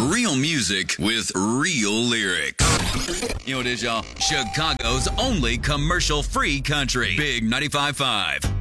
Real music with real lyrics. You know what it is, y'all? Chicago's only commercial-free country. Big 95.5.